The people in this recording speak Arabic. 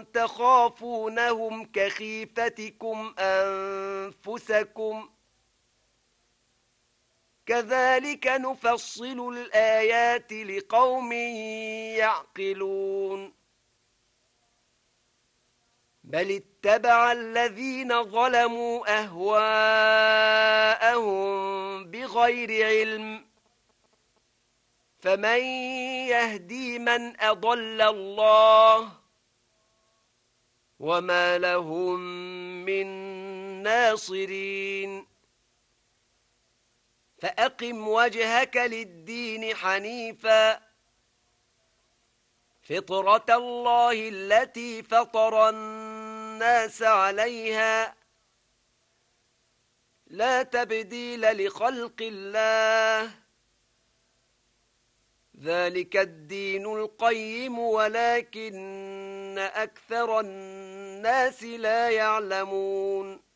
تخافونهم كخيفتكم أنفسكم كذلك نفصل الآيات لقوم يعقلون بل اتبع الذين ظلموا أهواءهم بغير علم فمن يهدي من أضل الله وما لهم من ناصرين فأقم وجهك للدين حنيفا فطرة الله التي فطر الناس عليها لا تبديل لخلق الله ذلك الدين القيم ولكن أكثر الناس لا يعلمون